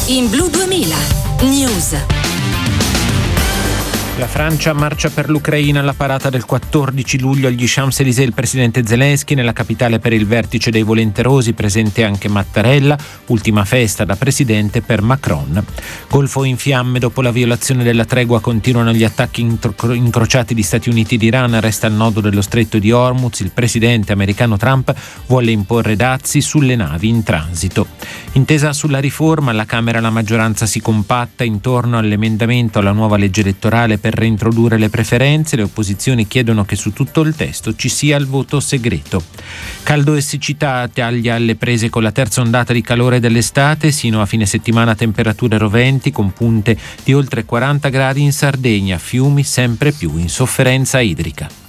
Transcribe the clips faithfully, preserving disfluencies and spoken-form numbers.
in Blu duemila News. La Francia marcia per l'Ucraina alla parata del quattordici luglio agli Champs-Élysées. Il presidente Zelensky nella capitale per il vertice dei volenterosi, presente anche Mattarella, ultima festa da presidente per Macron. Golfo in fiamme dopo la violazione della tregua, continuano gli attacchi intro- incrociati di Stati Uniti ed Iran, resta il nodo dello stretto di Hormuz. Il presidente americano Trump vuole imporre dazi sulle navi in transito. Intesa sulla riforma, alla Camera la maggioranza si compatta intorno all'emendamento alla nuova legge elettorale per Per reintrodurre le preferenze. Le opposizioni chiedono che su tutto il testo ci sia il voto segreto. Caldo e siccità, taglia alle prese con la terza ondata di calore dell'estate. Sino a fine settimana temperature roventi con punte di oltre quaranta gradi in Sardegna, fiumi sempre più in sofferenza idrica.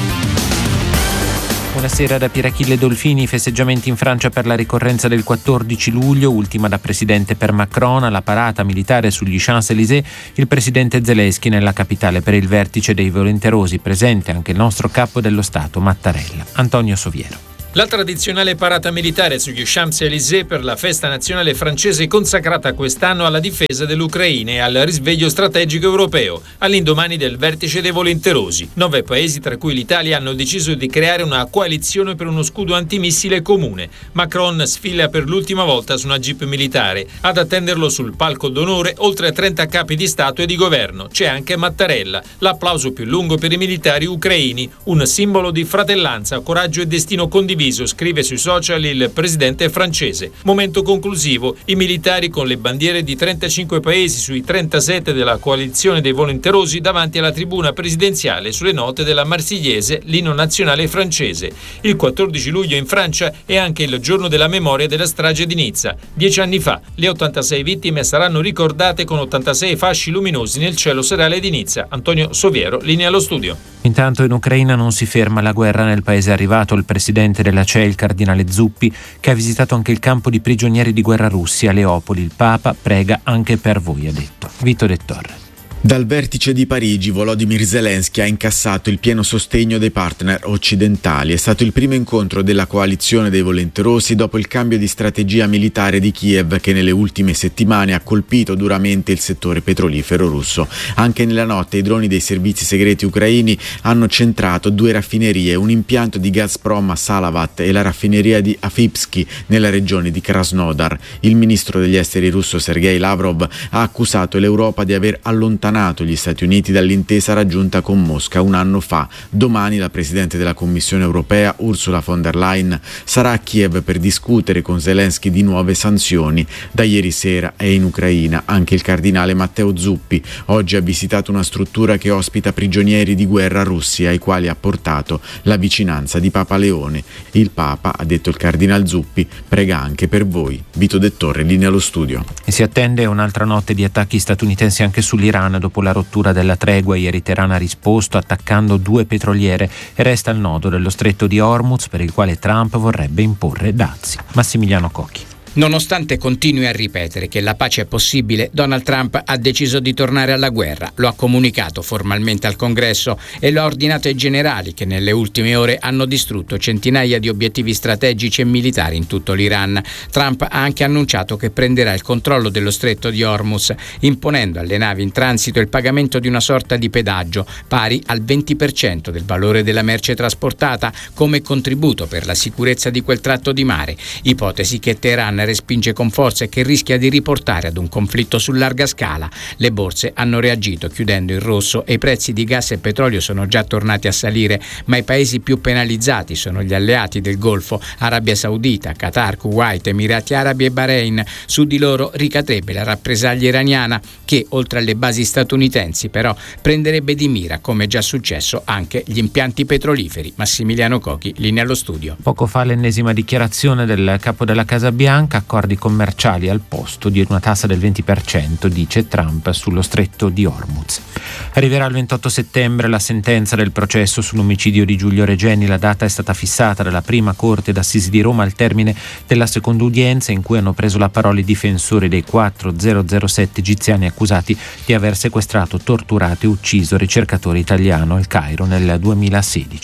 Buonasera da Pierachille Dolfini. Festeggiamenti in Francia per la ricorrenza del quattordici luglio, ultima da presidente per Macron. Alla parata militare sugli Champs-Élysées il presidente Zelensky nella capitale per il vertice dei volenterosi, presente anche il nostro capo dello Stato Mattarella. Antonio Soviero. La tradizionale parata militare sugli Champs-Élysées per la festa nazionale francese consacrata quest'anno alla difesa dell'Ucraina e al risveglio strategico europeo, all'indomani del vertice dei volenterosi. Nove paesi, tra cui l'Italia, hanno deciso di creare una coalizione per uno scudo antimissile comune. Macron sfila per l'ultima volta su una jeep militare. Ad attenderlo sul palco d'onore oltre trenta capi di Stato e di governo. C'è anche Mattarella, l'applauso più lungo per i militari ucraini, un simbolo di fratellanza, coraggio e destino condiviso, scrive sui social il presidente francese. Momento conclusivo, i militari con le bandiere di trentacinque paesi sui trentasette della coalizione dei volenterosi davanti alla tribuna presidenziale sulle note della Marsigliese, l'inno nazionale francese. Il quattordici luglio in Francia è anche il giorno della memoria della strage di Nizza. Dieci anni fa le ottantasei vittime saranno ricordate con ottantasei fasci luminosi nel cielo serale di Nizza. Antonio Soviero, linea allo studio. Intanto in Ucraina non si ferma la guerra. Nel paese è arrivato il presidente della C E I, il cardinale Zuppi, che ha visitato anche il campo di prigionieri di guerra russi a Leopoli. Il Papa prega anche per voi, ha detto. Vito De Torre. Dal vertice di Parigi, Volodymyr Zelensky ha incassato il pieno sostegno dei partner occidentali. È stato il primo incontro della coalizione dei volenterosi dopo il cambio di strategia militare di Kiev, che nelle ultime settimane ha colpito duramente il settore petrolifero russo. Anche nella notte i droni dei servizi segreti ucraini hanno centrato due raffinerie, un impianto di Gazprom a Salavat e la raffineria di Afipsky nella regione di Krasnodar. Il ministro degli esteri russo Sergei Lavrov ha accusato l'Europa di aver allontanato gli Stati Uniti dall'intesa raggiunta con Mosca un anno fa. Domani la Presidente della Commissione europea Ursula von der Leyen sarà a Kiev per discutere con Zelensky di nuove sanzioni. Da ieri sera è in Ucraina anche il cardinale Matteo Zuppi. Oggi ha visitato una struttura che ospita prigionieri di guerra russi ai quali ha portato la vicinanza di Papa Leone. Il Papa, ha detto il cardinal Zuppi, prega anche per voi. Vito De Torre, linea allo studio. E si attende un'altra notte di attacchi statunitensi anche sull'Iran. Dopo la rottura della tregua, ieri Teheran ha risposto attaccando due petroliere e resta il nodo dello stretto di Hormuz, per il quale Trump vorrebbe imporre dazi. Massimiliano Cocchi. Nonostante continui a ripetere che la pace è possibile, Donald Trump ha deciso di tornare alla guerra. Lo ha comunicato formalmente al Congresso e lo ha ordinato ai generali, che nelle ultime ore hanno distrutto centinaia di obiettivi strategici e militari in tutto l'Iran. Trump ha anche annunciato che prenderà il controllo dello stretto di Hormuz, imponendo alle navi in transito il pagamento di una sorta di pedaggio pari al venti per cento del valore della merce trasportata come contributo per la sicurezza di quel tratto di mare, ipotesi che Teheran respinge con forza e che rischia di riportare ad un conflitto su larga scala. Le borse hanno reagito chiudendo in rosso e i prezzi di gas e petrolio sono già tornati a salire, ma i paesi più penalizzati sono gli alleati del Golfo, Arabia Saudita, Qatar, Kuwait, Emirati Arabi e Bahrain. Su di loro ricadrebbe la rappresaglia iraniana che, oltre alle basi statunitensi, però prenderebbe di mira, come già successo, anche gli impianti petroliferi. Massimiliano Cocchi, linea allo studio. Poco fa l'ennesima dichiarazione del capo della Casa Bianca, accordi commerciali al posto di una tassa del venti per cento, dice Trump, sullo stretto di Hormuz. Arriverà il ventotto settembre la sentenza del processo sull'omicidio di Giulio Regeni. La data è stata fissata dalla prima Corte d'Assisi di Roma al termine della seconda udienza, in cui hanno preso la parola i difensori dei quattro zero zero sette egiziani accusati di aver sequestrato, torturato e ucciso il ricercatore italiano al Cairo nel duemilasedici.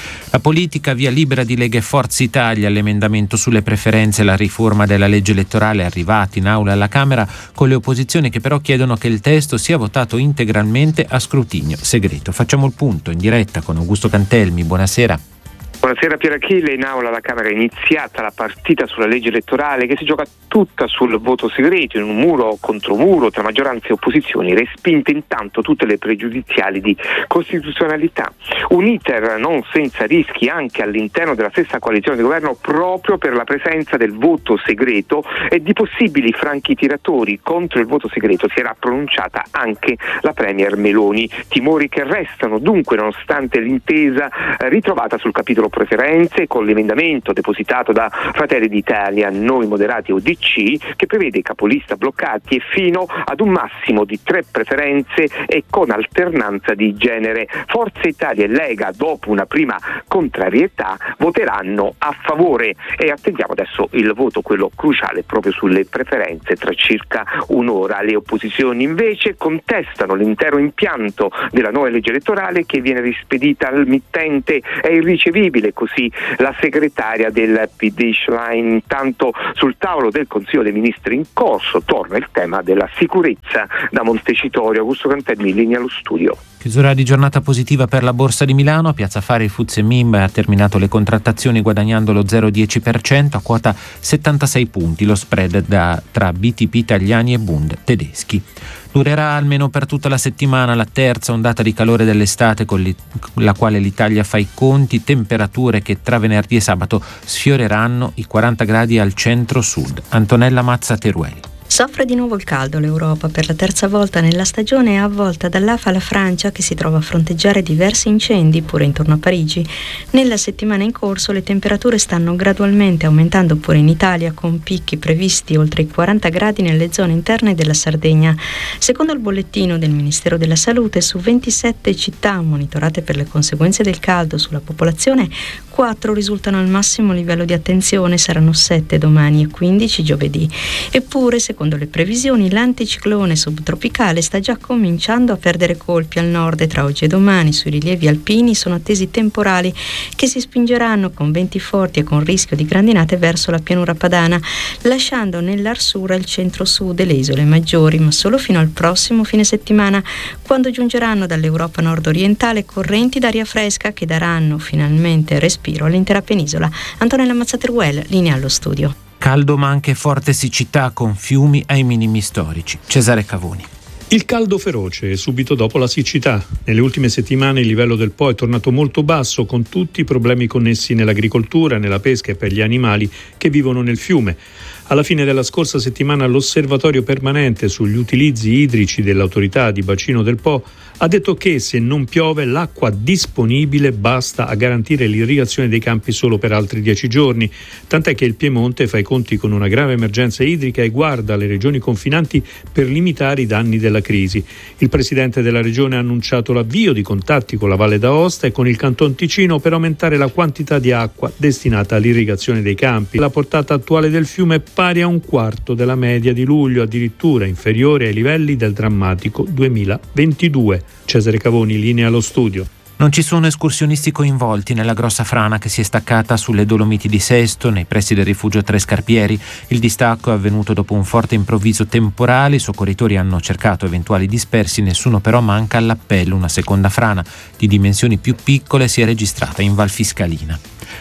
La politica, via libera di Lega e Forza Italia all'emendamento sulle preferenze e la riforma della legge elettorale arrivati in aula alla Camera, con le opposizioni che però chiedono che il testo sia votato integralmente a scrutinio segreto. Facciamo il punto in diretta con Augusto Cantelmi. Buonasera. Buonasera Pier Achille, in aula alla Camera è iniziata la partita sulla legge elettorale che si gioca tutta sul voto segreto, in un muro contro muro tra maggioranza e opposizioni, respinte intanto tutte le pregiudiziali di costituzionalità. Un iter non senza rischi anche all'interno della stessa coalizione di governo proprio per la presenza del voto segreto e di possibili franchi tiratori contro il voto segreto. Si era pronunciata anche la Premier Meloni. Timori che restano dunque nonostante l'intesa ritrovata sul capitolo preferenze con l'emendamento depositato da Fratelli d'Italia, Noi Moderati e U D C che prevede capolista bloccati e fino ad un massimo di tre preferenze e con alternanza di genere. Forza Italia e Lega, dopo una prima contrarietà, voteranno a favore e attendiamo adesso il voto, quello cruciale proprio sulle preferenze, tra circa un'ora. Le opposizioni invece contestano l'intero impianto della nuova legge elettorale che viene rispedita al mittente, è irricevibile. Così la segretaria del P D Schlein. Intanto sul tavolo del Consiglio dei Ministri in corso torna il tema della sicurezza. Da Montecitorio, Augusto Cantelmi, in linea allo studio. Chiusura di giornata positiva per la Borsa di Milano. A Piazza Affari il F T S E M I M ha terminato le contrattazioni guadagnando lo zero virgola dieci per cento a quota settantasei punti, lo spread da, tra B T P italiani e Bund tedeschi. Durerà almeno per tutta la settimana la terza ondata di calore dell'estate con li, la quale l'Italia fa i conti, temperature che tra venerdì e sabato sfioreranno i quaranta gradi al centro-sud. Antonella Mazza Teruel. Soffre di nuovo il caldo l'Europa. Per la terza volta nella stagione è avvolta dall'afa la Francia, che si trova a fronteggiare diversi incendi pure intorno a Parigi. Nella settimana in corso le temperature stanno gradualmente aumentando pure in Italia, con picchi previsti oltre i quaranta gradi nelle zone interne della Sardegna. Secondo il bollettino del Ministero della Salute, su ventisette città monitorate per le conseguenze del caldo sulla popolazione, quattro risultano al massimo livello di attenzione, saranno sette domani e quindici giovedì. Eppure, secondo Secondo le previsioni, l'anticiclone subtropicale sta già cominciando a perdere colpi al nord e tra oggi e domani sui rilievi alpini sono attesi temporali che si spingeranno con venti forti e con rischio di grandinate verso la pianura padana, lasciando nell'Arsura il centro-sud e le isole maggiori, ma solo fino al prossimo fine settimana, quando giungeranno dall'Europa nord-orientale correnti d'aria fresca che daranno finalmente respiro all'intera penisola. Antonella Mazzateruel, linea allo studio. Caldo ma anche forte siccità con fiumi ai minimi storici. Cesare Cavoni. Il caldo feroce subito dopo la siccità. Nelle ultime settimane il livello del Po è tornato molto basso, con tutti i problemi connessi nell'agricoltura, nella pesca e per gli animali che vivono nel fiume. Alla fine della scorsa settimana l'osservatorio permanente sugli utilizzi idrici dell'autorità di bacino del Po ha detto che se non piove l'acqua disponibile basta a garantire l'irrigazione dei campi solo per altri dieci giorni, tant'è che il Piemonte fa i conti con una grave emergenza idrica e guarda le regioni confinanti per limitare i danni della crisi. Il presidente della regione ha annunciato l'avvio di contatti con la Valle d'Aosta e con il Canton Ticino per aumentare la quantità di acqua destinata all'irrigazione dei campi. La portata attuale del fiume è pari a un quarto della media di luglio, addirittura inferiore ai livelli del drammatico duemilaventidue. Cesare Cavoni, linea allo studio. Non ci sono escursionisti coinvolti nella grossa frana che si è staccata sulle Dolomiti di Sesto, nei pressi del rifugio Tre Scarpieri. Il distacco è avvenuto dopo un forte improvviso temporale. I soccorritori hanno cercato eventuali dispersi, nessuno però manca all'appello. Una seconda frana di dimensioni più piccole si è registrata in Val Fiscalina.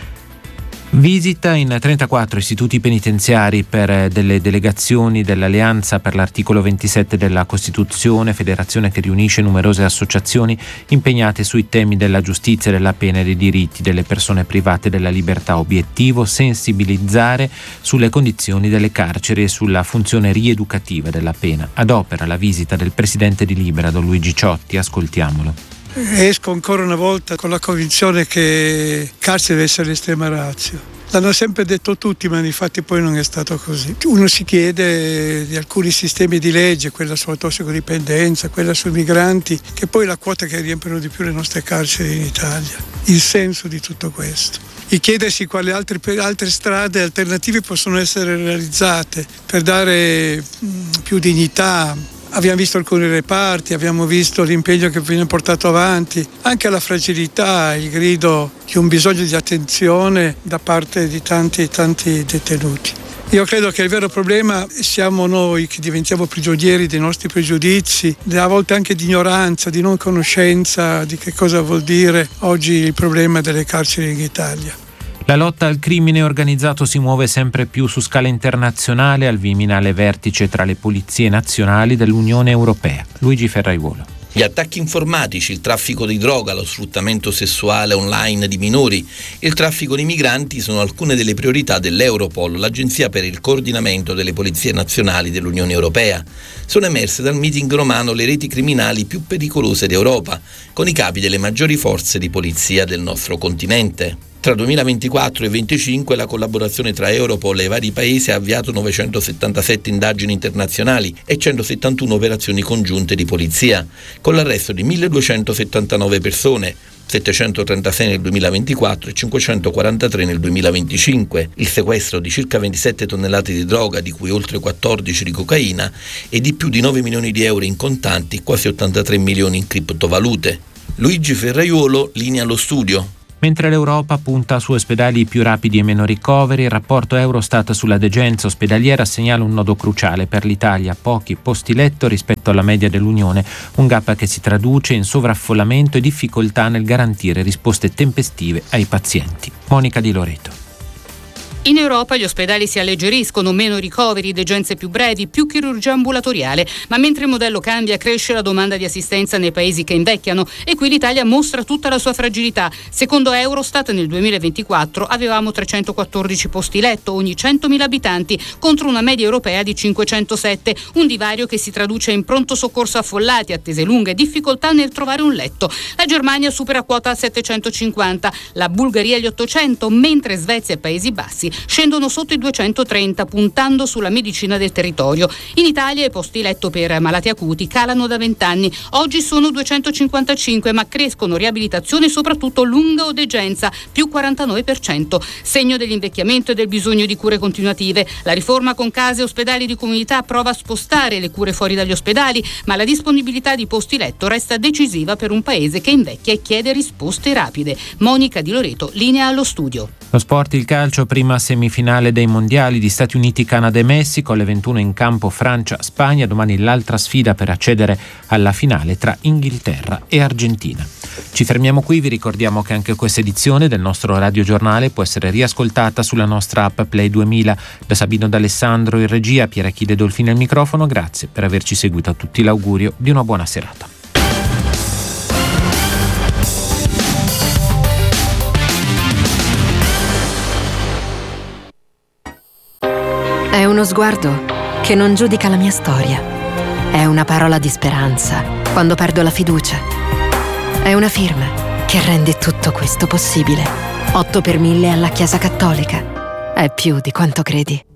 Visita in trentaquattro istituti penitenziari per delle delegazioni dell'Alleanza per l'articolo ventisette della Costituzione, federazione che riunisce numerose associazioni impegnate sui temi della giustizia, della pena e dei diritti delle persone private della libertà. Obiettivo: sensibilizzare sulle condizioni delle carceri e sulla funzione rieducativa della pena. Ad opera la visita del presidente di Libera, Don Luigi Ciotti. Ascoltiamolo. Esco ancora una volta con la convinzione che il carcere deve essere l'estrema ratio. L'hanno sempre detto tutti, ma infatti poi non è stato così. Uno si chiede di alcuni sistemi di legge, quella sulla tossicodipendenza, quella sui migranti, che poi è la quota che riempiono di più le nostre carceri in Italia. Il senso di tutto questo. E chiedersi quali altre, altre strade alternative possono essere realizzate per dare mh, più dignità Abbiamo visto alcuni reparti, abbiamo visto l'impegno che viene portato avanti, anche la fragilità, il grido di un bisogno di attenzione da parte di tanti tanti detenuti. Io credo che il vero problema siamo noi che diventiamo prigionieri dei nostri pregiudizi, a volte anche di ignoranza, di non conoscenza di che cosa vuol dire oggi il problema delle carceri in Italia. La lotta al crimine organizzato si muove sempre più su scala internazionale al Viminale vertice tra le polizie nazionali dell'Unione Europea. Luigi Ferraiuolo. Gli attacchi informatici, il traffico di droga, lo sfruttamento sessuale online di minori e il traffico di migranti sono alcune delle priorità dell'Europol, l'agenzia per il coordinamento delle polizie nazionali dell'Unione Europea. Sono emerse dal meeting romano le reti criminali più pericolose d'Europa, con i capi delle maggiori forze di polizia del nostro continente. Tra duemilaventiquattro e duemilaventicinque la collaborazione tra Europol e i vari paesi ha avviato novecentosettantasette indagini internazionali e centosettantuno operazioni congiunte di polizia, con l'arresto di milleduecentosettantanove persone, settecentotrentasei nel duemilaventiquattro e cinquecentoquarantatré nel duemilaventicinque, il sequestro di circa ventisette tonnellate di droga, di cui oltre quattordici di cocaina, e di più di nove milioni di euro in contanti, quasi ottantatré milioni in criptovalute. Luigi Ferraiuolo, linea allo studio. Mentre l'Europa punta su ospedali più rapidi e meno ricoveri, il rapporto Eurostat sulla degenza ospedaliera segnala un nodo cruciale per l'Italia: pochi posti letto rispetto alla media dell'Unione, un gap che si traduce in sovraffollamento e difficoltà nel garantire risposte tempestive ai pazienti. Monica Di Loreto. In Europa gli ospedali si alleggeriscono, meno ricoveri, degenze più brevi, più chirurgia ambulatoriale, ma mentre il modello cambia cresce la domanda di assistenza nei paesi che invecchiano e qui l'Italia mostra tutta la sua fragilità. Secondo Eurostat nel duemilaventiquattro avevamo trecentoquattordici posti letto ogni centomila abitanti contro una media europea di cinquecentosette, un divario che si traduce in pronto soccorso affollati, attese lunghe, difficoltà nel trovare un letto. La Germania supera quota settecentocinquanta, la Bulgaria gli ottocento, mentre Svezia e Paesi Bassi scendono sotto i duecentotrenta, puntando sulla medicina del territorio. In Italia i posti letto per malati acuti calano da vent'anni. Oggi sono duecentocinquantacinque, ma crescono riabilitazione e soprattutto lunga o degenza, più quarantanove per cento. Segno dell'invecchiamento e del bisogno di cure continuative. La riforma con case e ospedali di comunità prova a spostare le cure fuori dagli ospedali, ma la disponibilità di posti letto resta decisiva per un paese che invecchia e chiede risposte rapide. Monica Di Loreto, linea allo studio. Lo sport, il calcio, prima semifinale dei mondiali di Stati Uniti, Canada e Messico, alle ventuno in campo Francia-Spagna, domani l'altra sfida per accedere alla finale tra Inghilterra e Argentina. Ci fermiamo qui, vi ricordiamo che anche questa edizione del nostro radiogiornale può essere riascoltata sulla nostra app Play duemila. Da Sabino D'Alessandro in regia, Pierachide Dolfini al microfono, grazie per averci seguito, a tutti l'augurio di una buona serata. È uno sguardo che non giudica la mia storia. È una parola di speranza quando perdo la fiducia. È una firma che rende tutto questo possibile. otto per mille alla Chiesa Cattolica. È più di quanto credi.